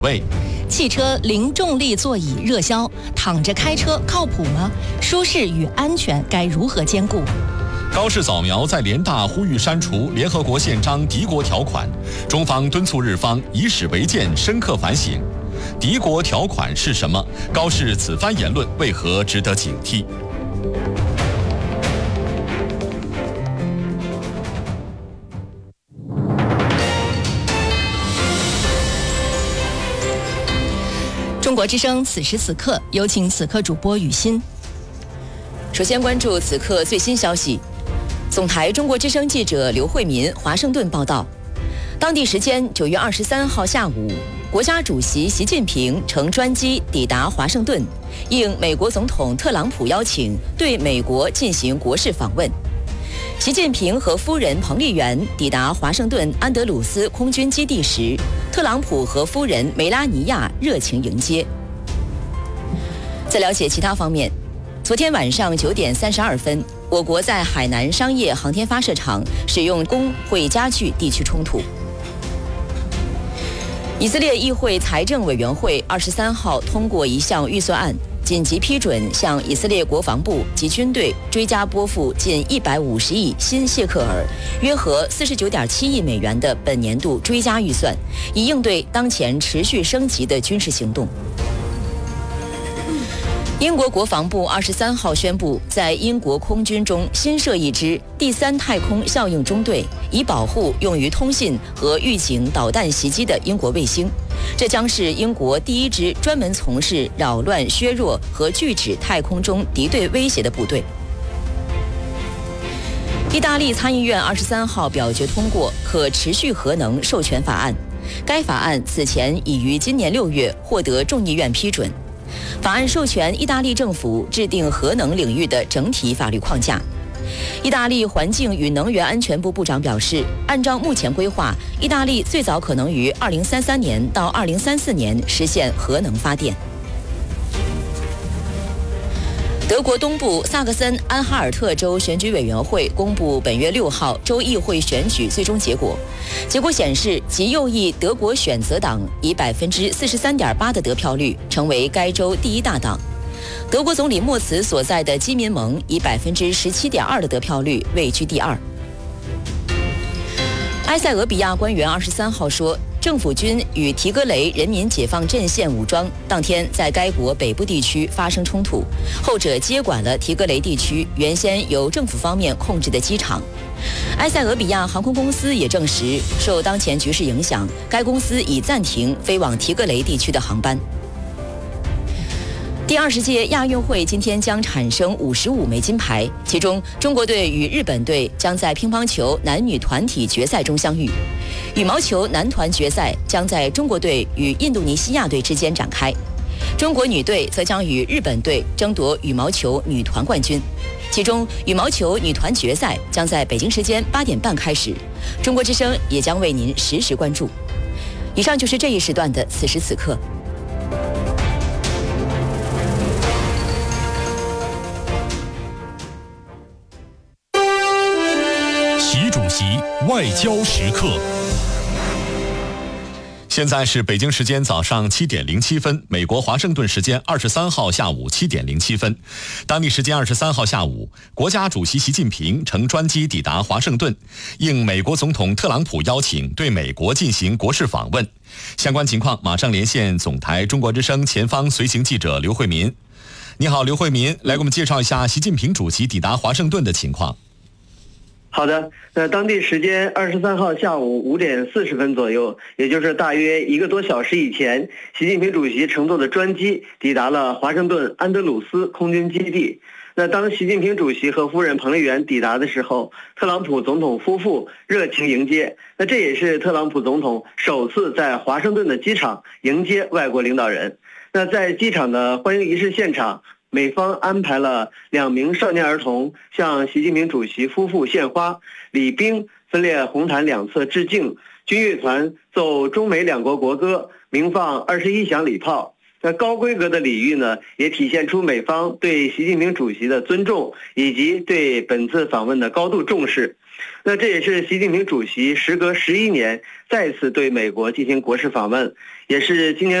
喂， 汽车零重力座椅热销，躺着开车靠谱吗？舒适与安全该如何兼顾？ 高市早苗在联大呼吁删除联合国宪章敌国条款，中方敦促日方以史为鉴，深刻反省。敌国条款是什么？高市此番言论为何值得警惕？ 中国之声此时此刻，有请此刻主播雨欣。 首先关注此刻最新消息。总台中国之声记者刘慧民华盛顿报道，当地时间9月23号下午，国家主席习近平乘专机抵达华盛顿，应美国总统特朗普邀请，对美国进行国事访问。习近平和夫人彭丽媛抵达华盛顿安德鲁斯空军基地时，特朗普和夫人梅拉尼亚热情迎接。在了解其他方面，昨天晚上9点32分，我国在海南商业航天发射场使用工会加剧地区冲突。以色列议会财政委员会23号通过一项预算案，紧急批准向以色列国防部及军队追加拨付近150亿新谢克尔，约合49.7亿美元的本年度追加预算，以应对当前持续升级的军事行动。英国国防部23号宣布，在英国空军中新设一支第3太空效应中队，以保护用于通信和预警导弹袭击的英国卫星。这将是英国第一支专门从事扰乱、削弱和拒止太空中敌对威胁的部队。意大利参议院23号表决通过可持续核能授权法案，该法案此前已于今年6月获得众议院批准。法案授权意大利政府制定核能领域的整体法律框架。意大利环境与能源安全部部长表示，按照目前规划，意大利最早可能于2033年到2034年实现核能发电。德国东部萨克森安哈尔特州选举委员会公布本月6号州议会选举最终结果。结果显示，极右翼德国选择党以43.8%的得票率成为该州第1大党。德国总理默茨所在的基民盟以17.2%的得票率位居第2。埃塞俄比亚官员23号说，政府军与提格雷人民解放阵线武装当天在该国北部地区发生冲突，后者接管了提格雷地区原先由政府方面控制的机场。埃塞俄比亚航空公司也证实，受当前局势影响，该公司已暂停飞往提格雷地区的航班。第20届亚运会今天将产生55枚金牌，其中中国队与日本队将在乒乓球男女团体决赛中相遇，羽毛球男团决赛将在中国队与印度尼西亚队之间展开，中国女队则将与日本队争夺羽毛球女团冠军。其中羽毛球女团决赛将在北京时间8点半开始，中国之声也将为您实时关注。以上就是这一时段的此时此刻。 习主席外交时刻。 现在是北京时间早上7点07分，美国华盛顿时间23号下午7点07分，当地时间23号下午，国家主席习近平乘专机抵达华盛顿，应美国总统特朗普邀请，对美国进行国事访问。相关情况马上连线总台中国之声前方随行记者刘慧民。你好，刘慧民，来给我们介绍一下习近平主席抵达华盛顿的情况。 好的，当地时间23号下午5点40分左右，也就是大约1个多小时以前，习近平主席乘坐的专机抵达了华盛顿安德鲁斯空军基地。当习近平主席和夫人彭丽媛抵达的时候，特朗普总统夫妇热情迎接。这也是特朗普总统首次在华盛顿的机场迎接外国领导人。在机场的欢迎仪式现场，美方安排了2名少年儿童向习近平主席夫妇献花，礼兵分列红毯两侧致敬，军乐团奏中美两国国歌，鸣放21响礼炮。高规格的礼遇呢，也体现出美方对习近平主席的尊重，以及对本次访问的高度重视。 那这也是习近平主席时隔11年再次对美国进行国事访问，也是今年